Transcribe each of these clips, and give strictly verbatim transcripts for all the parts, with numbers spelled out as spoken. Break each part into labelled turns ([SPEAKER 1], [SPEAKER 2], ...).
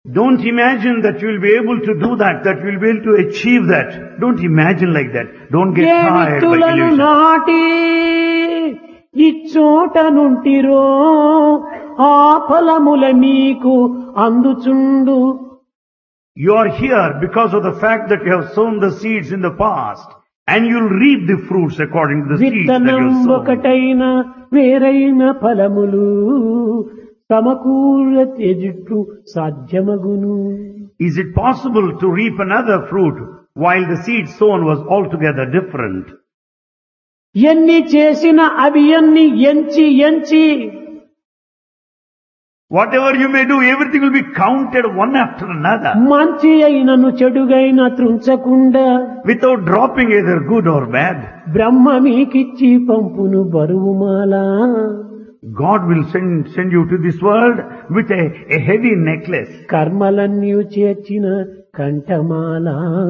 [SPEAKER 1] Don't imagine that you will be able to do that, that you will be able to achieve that. Don't imagine like that. Don't get
[SPEAKER 2] A
[SPEAKER 1] tired by
[SPEAKER 2] విత్తులను
[SPEAKER 1] illusion.
[SPEAKER 2] నాటి ఇచ్చోట నుంటిరో ఆ ఫలముల మీకు అందుచుండు.
[SPEAKER 1] You are here because of the fact that you have sown the seeds in the past, and you'll reap the fruits according to the seeds that you
[SPEAKER 2] విత్తనం
[SPEAKER 1] have sown.
[SPEAKER 2] ఒకటైన వేరైన ఫలములు సమకూర తెజుట్టు సాధ్యమగును.
[SPEAKER 1] Is it possible to reap another fruit while the seed sown was altogether different?
[SPEAKER 2] ఎన్ని చేసిన అవి ఎన్ని ఎంచి ఎంచి
[SPEAKER 1] Whatever you may do, everything will be counted one after another,
[SPEAKER 2] మంచి అయినను చెడుగైన త్రుంచకుండా
[SPEAKER 1] without dropping either good or bad.
[SPEAKER 2] బ్రహ్మ మీకిచ్చి పంపును బరువుమాలా.
[SPEAKER 1] God will send, send you to this world with a, a heavy necklace.
[SPEAKER 2] కర్మలన్నీ చేర్చిన కంఠమాల.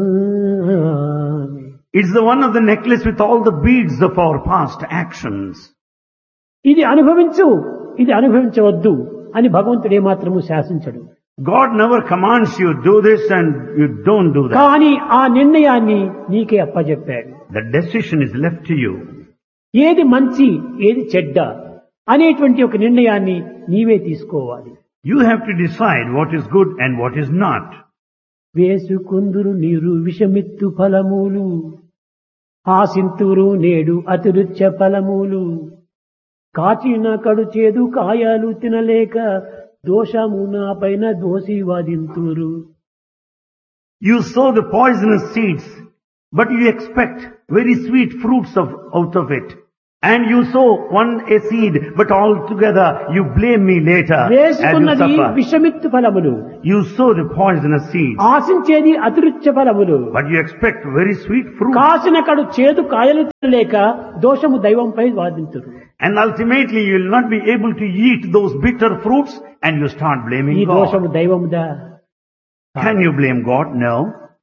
[SPEAKER 1] It's the one of the necklace with all the beads of our past actions.
[SPEAKER 2] ఇది అనుభవించు, ఇది అనుభవించవద్దు అని భగవంతుడు ఏమాత్రము శాసించడు.
[SPEAKER 1] God never commands you do this and you don't do that.
[SPEAKER 2] కానీ ఆ నిర్ణయాన్ని నీకే అప్పజెప్పాడు.
[SPEAKER 1] The decision is left to you.
[SPEAKER 2] ఏది మంచి ఏది చెడ్డ అనేటువంటి ఒక నిర్ణయాన్ని నీవే తీసుకోవాలి.
[SPEAKER 1] You have to decide what is good and what is not.
[SPEAKER 2] వేసుకుందురు నీరు విషమిత్తు ఫలములు ఆసింతురు నేడు అతిరుచ్చ ఫలములు కాచిన కడు చేదు కాయాలు తినలేక దోషము నా పైన దోషి వాదింతురు.
[SPEAKER 1] You sow the poisonous seeds, but you expect very sweet fruits of, out of it. And you sow one a seed, but altogether you blame me later as you
[SPEAKER 2] వేసుకున్నది
[SPEAKER 1] suffer.
[SPEAKER 2] విషమిత్తు ఫలములు,
[SPEAKER 1] You sow the poisonous seeds,
[SPEAKER 2] ఆశించేది అతిరుచ్చ ఫలములు.
[SPEAKER 1] but you expect very sweet fruit.
[SPEAKER 2] కాసిన కడు చేదు కాయలు తినలేక దోషము దైవంపై వాదింతురు.
[SPEAKER 1] And ultimately you will not be able to eat those bitter fruits and you start
[SPEAKER 2] ఈ
[SPEAKER 1] blaming
[SPEAKER 2] దోషము
[SPEAKER 1] God.
[SPEAKER 2] దైవముదా?
[SPEAKER 1] Can you blame God? No.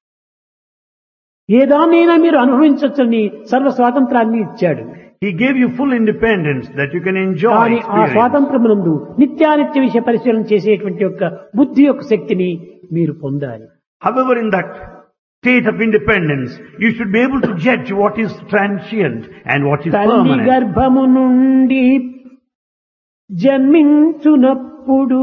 [SPEAKER 2] ఏదానైనా మీరు అనుభవించవచ్చని సర్వ స్వాతంత్రాన్ని ఇచ్చాడు.
[SPEAKER 1] He gave you full independence that you can enjoy
[SPEAKER 2] కానీ ఆ
[SPEAKER 1] experience.
[SPEAKER 2] స్వాతంత్రమునందు నిత్యానిత్య విషయ పరిశీలన చేసేటువంటి యొక్క బుద్ధి యొక్క శక్తిని మీరు పొందాలి.
[SPEAKER 1] However, in that state of independence, you should be able to judge what is transient and what is
[SPEAKER 2] తల్లి
[SPEAKER 1] permanent.
[SPEAKER 2] గర్భము నుండి జన్మించునప్పుడు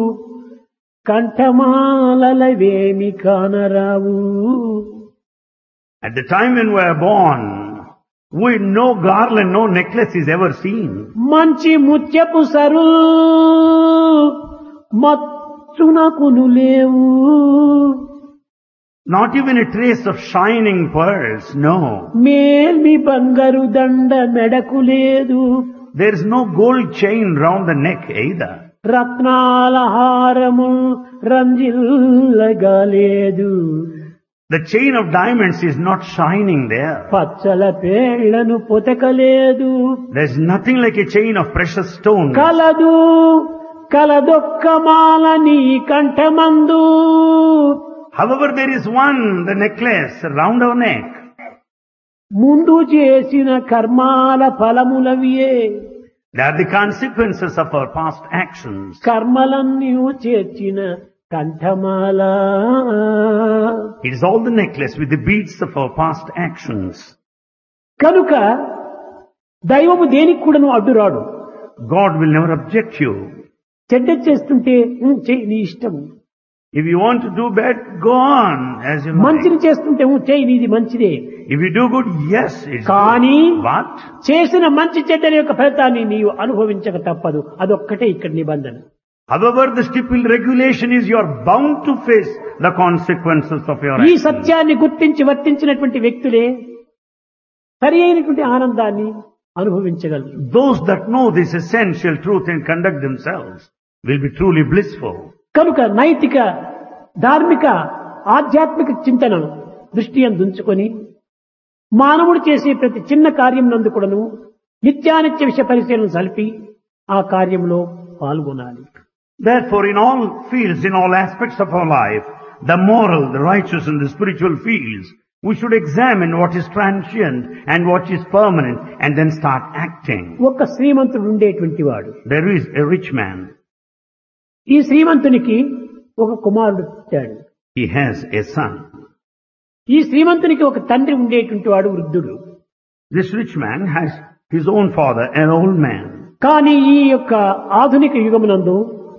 [SPEAKER 2] కంఠమాలవేమి కానరావు.
[SPEAKER 1] At the time when we are born, we no garland, no necklace is ever seen.
[SPEAKER 2] మంచి ముత్యపు sir మచ్చునకును లేవు.
[SPEAKER 1] Not even a trace of shining pearls, no.
[SPEAKER 2] మేల్మి బంగారు దండ మెడకు లేదు.
[SPEAKER 1] There is no gold chain round the neck either.
[SPEAKER 2] రత్నాల హారము రంజిల్లగా లేదు.
[SPEAKER 1] The chain of diamonds is not shining there.
[SPEAKER 2] Pachchala పేళ్లను పొతకలేదు.
[SPEAKER 1] There is nothing like a chain of precious stones.
[SPEAKER 2] కలదు కలదొక్కమాల నీ కంఠమందు.
[SPEAKER 1] However, there is one, the necklace round our neck.
[SPEAKER 2] ముందు చేసిన కర్మాల ఫలములవియే.
[SPEAKER 1] They are the consequences of our past actions.
[SPEAKER 2] కర్మలన్నీ చేర్చిన కంఠమాల.
[SPEAKER 1] It is all the necklace with the beads of our past actions.
[SPEAKER 2] కనుక దైవము దేనికి కూడాను అడ్డురాడు.
[SPEAKER 1] God will never object you.
[SPEAKER 2] చెడ్డ చేస్తుంటే "ఉం, చెయ్యి నీ ఇష్టము."
[SPEAKER 1] If you want to do bad, go on as you like.
[SPEAKER 2] మంచిని చేస్తుంటే "ఉం, చెయ్యి నీది మంచిదే."
[SPEAKER 1] If you do good, yes, it's
[SPEAKER 2] కానీ
[SPEAKER 1] good. But
[SPEAKER 2] చేసిన మంచి చెడ్డల యొక్క ఫలితాన్ని నీవు అనుభవించక తప్పదు. అదొక్కటే ఇక్కడ నిబంధన.
[SPEAKER 1] however the stipulated regulation is you are bound to face the consequences of your
[SPEAKER 2] ఈ
[SPEAKER 1] actions.
[SPEAKER 2] సత్యాన్ని గుర్తించి వర్తించినటువంటి వ్యక్తులే సరి అయినటువంటి ఆనందాన్ని అనుభవించగలరు.
[SPEAKER 1] Those that know this essential truth and conduct themselves will be truly blissful.
[SPEAKER 2] కనుక నైతిక ధార్మిక ఆధ్యాత్మిక చింతన దృష్టి అందుంచుకొని మానవుడు చేసే ప్రతి చిన్న కార్యం నందు కూడాను నిత్యానిత్య విషయ పరిశీలన సలిపి ఆ కార్యంలో పాల్గొనాలి.
[SPEAKER 1] Therefore, in all fields, in all aspects of our life, the moral, the righteous and the spiritual fields, we should examine what is transient and what is permanent and then start acting.
[SPEAKER 2] ఒక శ్రీమంతుడు ఉండేటువంటి వాడు.
[SPEAKER 1] There is a rich man.
[SPEAKER 2] ఈ శ్రీమంతునికి ఒక కుమారుడు పుట్టాడు.
[SPEAKER 1] He has a son.
[SPEAKER 2] ఈ శ్రీమంతునికి ఒక తండ్రి ఉండేటువంటి వాడు వృద్ధుడు.
[SPEAKER 1] This rich man has his own father, an old man.
[SPEAKER 2] కానీ ఈ యొక్క ఆధునిక యుగమునందు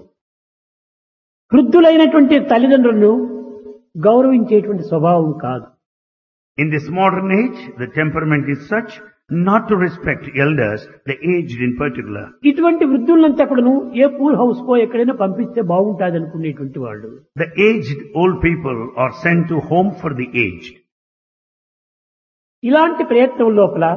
[SPEAKER 2] వృద్ధులైనటువంటి తల్లిదండ్రులను గౌరవించేటువంటి స్వభావం కాదు.
[SPEAKER 1] In this modern age, the temperament is such not to respect elders, the aged in particular.
[SPEAKER 2] ఇటువంటి వృద్ధులంతా కూడాను ఏ పూల్ హౌస్ కో ఎక్కడైనా పంపిస్తే బాగుంటుంది అనుకునేటువంటి వాళ్ళు.
[SPEAKER 1] The aged old people are sent to home for the aged.
[SPEAKER 2] ఇలాంటి ప్రయత్నం లోపల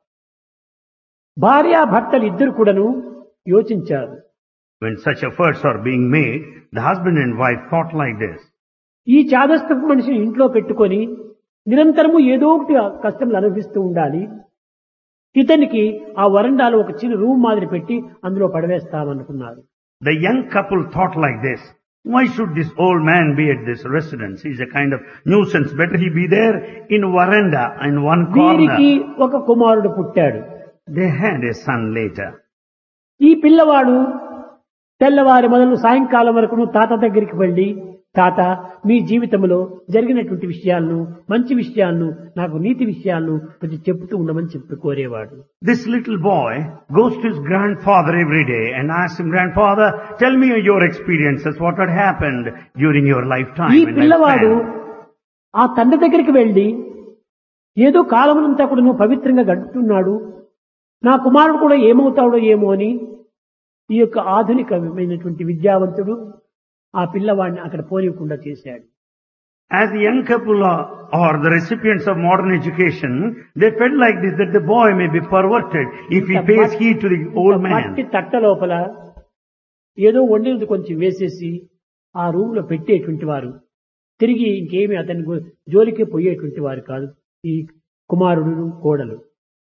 [SPEAKER 2] భార్యాభర్తలు ఇద్దరు కూడాను యోచించారు.
[SPEAKER 1] When such efforts are being made, the husband and wife thought like this.
[SPEAKER 2] ఈ చాదస్తపు మనిషిని ఇంట్లో పెట్టుకొని నిరంతరము ఏదో ఒకటి కష్టములు అనుభవిస్తూ ఉండాలి. ఇతనికి ఆ వరండాలో ఒక చిన్న రూమ్ మాదిరి పెట్టి అందులో పడవేస్తామనుకున్నారు.
[SPEAKER 1] The young couple thought like this. Why should this old man be at this residence? He's a kind of nuisance. Better he be there in veranda in one
[SPEAKER 2] వీరికి
[SPEAKER 1] corner.
[SPEAKER 2] ఒక కుమారుడు పుట్టాడు.
[SPEAKER 1] They had a son later.
[SPEAKER 2] ఈ పిల్లవాడు తెల్లవారి మొదలు సాయంకాలం వరకు తాత దగ్గరికి వెళ్లి, తాత మీ జీవితంలో జరిగినటువంటి విషయాలను, మంచి విషయాలను, నాకు నీతి విషయాలను కొంచెం చెప్తూ ఉండమని చెప్పి కోరేవాడు.
[SPEAKER 1] This little boy goes to his grandfather every day and asks him, Grandfather, tell me your experiences, what had happened during your lifetime.
[SPEAKER 2] ఈ
[SPEAKER 1] and
[SPEAKER 2] పిల్లవాడు
[SPEAKER 1] lifespan."
[SPEAKER 2] ఆ తండ్రి దగ్గరికి వెళ్లి ఏదో కాలమునంతా కూడా నువ్వు పవిత్రంగా గడుపుతున్నాడు, నా కుమారుడు కూడా ఏమవుతాడో ఏమో అని ఈ యొక్క ఆధునికమైనటువంటి విద్యావంతుడు ఆ పిల్లవాడిని అక్కడ పోనీయకుండా చేశాడు.
[SPEAKER 1] As the young couple are, are the recipients of modern education, they felt like this, that the boy may be perverted if he pays heed to the old
[SPEAKER 2] మట్టి
[SPEAKER 1] man.
[SPEAKER 2] తట్ట లోపల ఏదో వండినది కొంచెం వేసేసి ఆ రూమ్ లో పెట్టేటువంటి వారు తిరిగి ఇంకేమి అతని గు- జోలికే పోయేటువంటి వారు కాదు ఈ కుమారుడు కోడలు.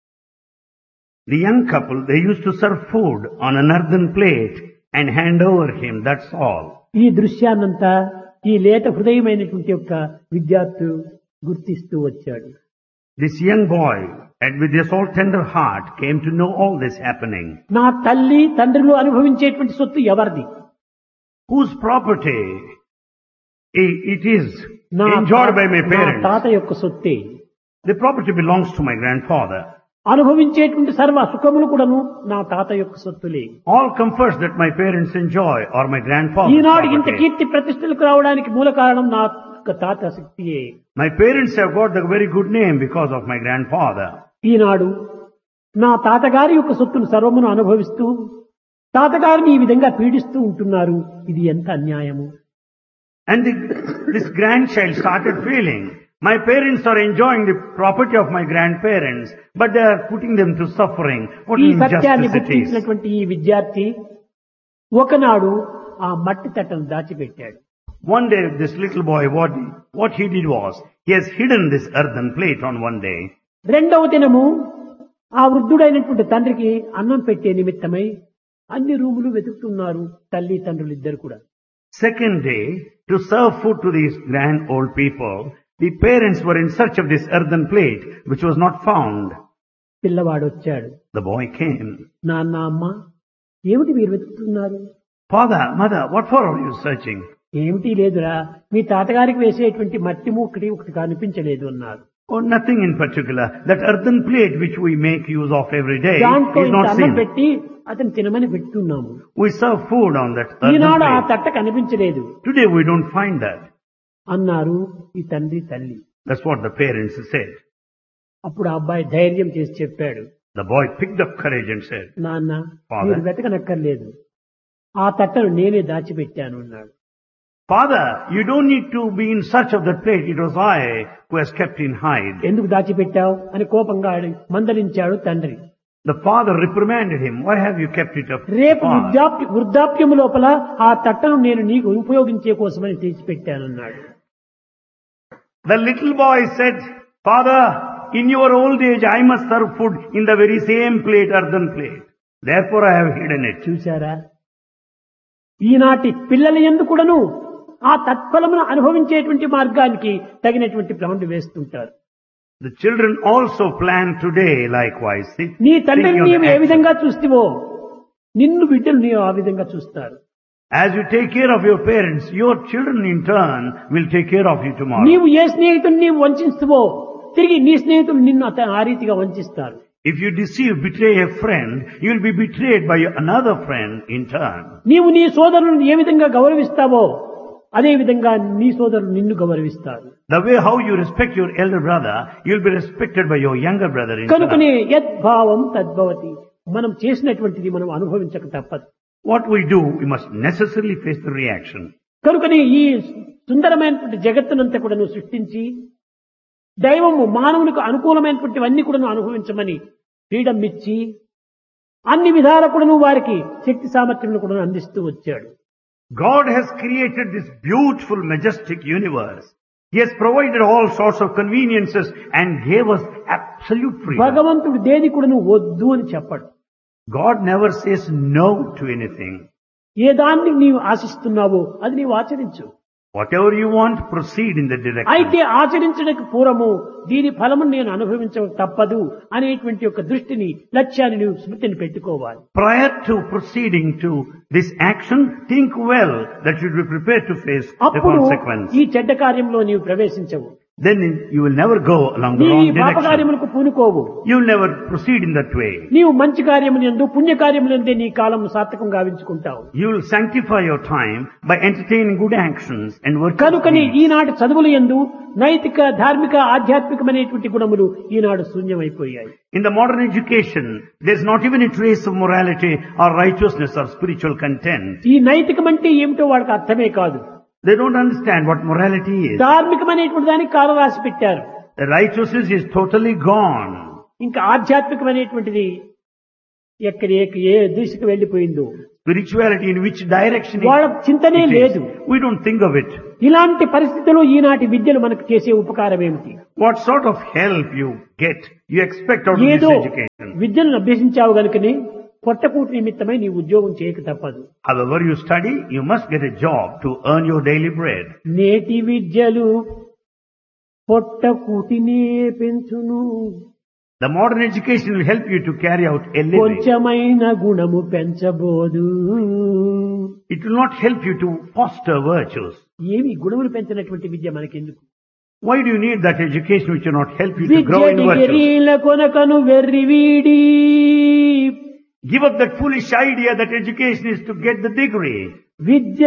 [SPEAKER 1] The young couple, they used to serve food on an earthen plate and hand over him, that's all.
[SPEAKER 2] ఈ దృశ్యాన్నంతా ఈ లేత హృదయమైనటువంటి యొక్క విద్యార్థి గుర్తిస్తూ వచ్చాడు.
[SPEAKER 1] This young boy, and with his all tender heart, came to know all this happening.
[SPEAKER 2] నా తల్లి తండ్రులు అనుభవించేటువంటి సొత్తు ఎవరిది?
[SPEAKER 1] Whose property i- it is
[SPEAKER 2] నా
[SPEAKER 1] enjoyed by my
[SPEAKER 2] నా
[SPEAKER 1] parents.
[SPEAKER 2] తాత యొక్క సొత్తే.
[SPEAKER 1] The property belongs to my grandfather.
[SPEAKER 2] అనుభవించేటువంటి సర్వ సుఖములు కూడాను నా తాత యొక్క సొత్తులే.
[SPEAKER 1] All comforts that my parents enjoy are my grandfather's
[SPEAKER 2] ఈనాడు ఇంత
[SPEAKER 1] property.
[SPEAKER 2] కీర్తి ప్రతిష్టలకు రావడానికి మూల కారణం నా యొక్క తాత శక్తియే.
[SPEAKER 1] My parents have got the very good name because of my grandfather.
[SPEAKER 2] ఈనాడు నా తాతగారి యొక్క సొత్తును సర్వమును అనుభవిస్తూ తాతగారిని ఈ విధంగా పీడిస్తూ ఉంటున్నారు. ఇది ఎంత అన్యాయము.
[SPEAKER 1] And the, this grandchild started feeling, my parents are enjoying the property of my grandparents, but they are putting them to suffering. What
[SPEAKER 2] ఈ
[SPEAKER 1] an
[SPEAKER 2] సత్యాన్ని
[SPEAKER 1] injustice it is.
[SPEAKER 2] గుర్తించినటువంటి ఈ విద్యార్థి ఒకనాడు ఆ మట్టి తట్టను దాచిపెట్టాడు.
[SPEAKER 1] One day, this little boy, what, what he did was, he has hidden this earthen plate on one day.
[SPEAKER 2] రెండవ దినము ఆ వృద్ధుడైనటువంటి తండ్రికి అన్నం పెట్టే నిమిత్తమై అన్ని రూములు వెతుకుతున్నారు తల్లి తండ్రులు ఇద్దరు కూడా.
[SPEAKER 1] Second day, to serve food to these grand old people, the parents were in search of this earthen plate, which was not found.
[SPEAKER 2] పిల్లవాడు వచ్చాడు.
[SPEAKER 1] The boy came.
[SPEAKER 2] నాన్న అమ్మ ఏమిటి మీరు వెతుకుతున్నారు?
[SPEAKER 1] Father, mother, what for are you searching?
[SPEAKER 2] ఏమిటి లేదురా, మీ తాతగారికి వేసేటువంటి మట్టి ఒకటి ఒకటి కనిపించలేదు అన్నారు.
[SPEAKER 1] Oh, nothing in particular. That earthen plate which we make use of every day
[SPEAKER 2] దాంట్లో
[SPEAKER 1] is
[SPEAKER 2] ఇంత
[SPEAKER 1] not
[SPEAKER 2] అన్నం
[SPEAKER 1] seen.
[SPEAKER 2] పెట్టి అతను తినమని పెట్టున్నాము.
[SPEAKER 1] We serve food on that earthen
[SPEAKER 2] ఈనాడు ఆ
[SPEAKER 1] plate.
[SPEAKER 2] తట్ట కనిపించలేదు
[SPEAKER 1] Today we don't find that.
[SPEAKER 2] అన్నారు ఈ తండ్రి తల్లి.
[SPEAKER 1] That's what the parents said.
[SPEAKER 2] అప్పుడు ఆ అబ్బాయి ధైర్యం చేసి చెప్పాడు,
[SPEAKER 1] The boy picked up courage and said,
[SPEAKER 2] నాన్న
[SPEAKER 1] Father.
[SPEAKER 2] మీరు వెతకనక్కర్లేదు, ఆ తట్టను నేనే దాచిపెట్టాను అన్నాడు.
[SPEAKER 1] Father, you don't need to be in search of that plate. It was I who has kept in hide.
[SPEAKER 2] ఎందుకు దాచిపెట్టావు అని కోపంగా అడి- మందలించాడు తండ్రి.
[SPEAKER 1] The father reprimanded him. Why have you kept it up?
[SPEAKER 2] రేపు
[SPEAKER 1] far?"
[SPEAKER 2] వృద్ధాప్య వృద్ధాప్యము లోపల ఆ తట్టను నేను నీకు ఉపయోగించే కోసమని తెచ్చిపెట్టానన్నాడు.
[SPEAKER 1] The little boy said, Father, in your old age I must serve food in the very same plate, earthen plate. Therefore I have hidden it.
[SPEAKER 2] చూశారా, ఈనాటి పిల్లల యందు కూడాను ఆ తత్ఫలమును అనుభవించేటువంటి మార్గానికి తగినటువంటి ప్లాన్లు వేస్తుంటారు.
[SPEAKER 1] The children also plan today likewise. See,
[SPEAKER 2] నీ తండ్రిని
[SPEAKER 1] thinking of
[SPEAKER 2] నీవు
[SPEAKER 1] the
[SPEAKER 2] ఏ
[SPEAKER 1] action.
[SPEAKER 2] విధంగా చూస్తావో నిన్ను బిడ్డలు నీవు ఆ విధంగా చూస్తారు.
[SPEAKER 1] As you take care of your parents, your children in turn will take care of you tomorrow.
[SPEAKER 2] నీవు ఏ స్నేహితుడిని నీవు వంచిస్తావో తిరిగి నీ స్నేహితులు నిన్ను అత- ఆ రీతిగా వంచిస్తారు.
[SPEAKER 1] If you deceive, betray a friend, you will be betrayed by another friend in turn.
[SPEAKER 2] నీవు నీ సోదరులను ఏ విధంగా గౌరవిస్తావో అదే విధంగా నీ సోదరులు నిన్ను గౌరవిస్తారు.
[SPEAKER 1] The way how you respect your elder brother, you will be respected by your younger brother in turn.
[SPEAKER 2] కనుకనే యద్భావం తద్భవతి. మనం చేసినటువంటిది మనం అనుభవించక తప్పదు.
[SPEAKER 1] What we do, we must necessarily face the reaction.
[SPEAKER 2] కనుకనే ఈ సుందరమైనటువంటి జగత్తునంతా కూడా నువ్వు సృష్టించి దైవము మానవునికి అనుకూలమైనటువంటివన్నీ కూడా నువ్వు అనుభవించమని ఫ్రీడమ్ ఇచ్చి అన్ని విధాల కూడా నువ్వు వారికి శక్తి సామర్థ్యం కూడా అందిస్తూ వచ్చాడు.
[SPEAKER 1] God has created this beautiful, majestic universe. He has provided all sorts of conveniences and gave us absolute freedom.
[SPEAKER 2] భగవంతుడు దేని కూడా నువ్వు వద్దు అని చెప్పడు.
[SPEAKER 1] God never says no to anything.
[SPEAKER 2] ఏ దాన్ని నీవు ఆశిస్తున్నావో అది నీవు ఆచరించు.
[SPEAKER 1] Whatever you want, proceed in that direction.
[SPEAKER 2] అయితే ఆచరించడానికి పూర్వము దీని ఫలము నేను అనుభవించక తప్పదు అనేటువంటి ఒక దృష్టిని లక్ష్యాన్ని నువ్వు స్మృతిని పెట్టుకోవాలి.
[SPEAKER 1] Prior to proceeding to this action, think well that you will be prepared to face the
[SPEAKER 2] అప్పుడు
[SPEAKER 1] consequence.
[SPEAKER 2] ఈ చెడ్డ కార్యంలో నీవు ప్రవేశించవు.
[SPEAKER 1] Then you will never go along the
[SPEAKER 2] నీ
[SPEAKER 1] wrong
[SPEAKER 2] పాప
[SPEAKER 1] direction.
[SPEAKER 2] కార్యములకు పూనుకోవు.
[SPEAKER 1] You will never proceed in that way.
[SPEAKER 2] నీవు మంచి కార్యములందు పుణ్య కార్యములందే నీ కాలం సార్థకం గావించుకుంటావు.
[SPEAKER 1] You will sanctify your time by entertaining good actions and virtuous
[SPEAKER 2] కనుకని
[SPEAKER 1] deeds.
[SPEAKER 2] ఈనాటి చదువుల యందు నైతిక ధార్మిక ఆధ్యాత్మికమైనటువంటి గుణములు ఈనాడు శూన్యమైపోయాయి.
[SPEAKER 1] In the modern education, there is not even a trace of morality or righteousness or spiritual content.
[SPEAKER 2] ఈ నైతికం అంటే ఏమిటో వాళ్ళకి అర్థమే కాదు.
[SPEAKER 1] They don't understand what morality is.
[SPEAKER 2] ధార్మికమైనటువంటి దానికి కాలం రాసి పెట్టారు.
[SPEAKER 1] The righteousness is totally gone.
[SPEAKER 2] ఇంకా ఆధ్యాత్మికమైనటువంటిది ఎక్కడ ఏ ఏ దిశకు వెళ్లిపోయిందో
[SPEAKER 1] Spirituality in which direction
[SPEAKER 2] వాళ్ళ చింతనే
[SPEAKER 1] it
[SPEAKER 2] లేదు.
[SPEAKER 1] is. We don't think of it.
[SPEAKER 2] ఇలాంటి పరిస్థితుల్లో ఈనాటి విద్యలు మనకు చేసే ఉపకారం ఏమిటి?
[SPEAKER 1] What sort of help you get, you expect out of
[SPEAKER 2] ఏదో
[SPEAKER 1] this education.
[SPEAKER 2] విద్యను అభ్యసించావు గనుకని పొట్టకూటి నిమిత్తమై నీ ఉద్యోగం చేయక తప్పదు.
[SPEAKER 1] However you study, you must get a job to earn your daily bread.
[SPEAKER 2] నేటి విద్యలు పొట్టకూటినే పెంచును,
[SPEAKER 1] The modern education will help you to carry out a living.
[SPEAKER 2] కొంచెమైన గుణము పెంచబోదు.
[SPEAKER 1] It will not help you to foster virtues.
[SPEAKER 2] ఏమి గుణములు పెంచినటువంటి విద్య మనకెందుకు?
[SPEAKER 1] Why do you need that education which will not help you to grow
[SPEAKER 2] Vidya
[SPEAKER 1] in virtues?
[SPEAKER 2] డిగ్రీల కొనకను వెర్రివీడి.
[SPEAKER 1] Give up that foolish idea that education is to get the degree.
[SPEAKER 2] Vidya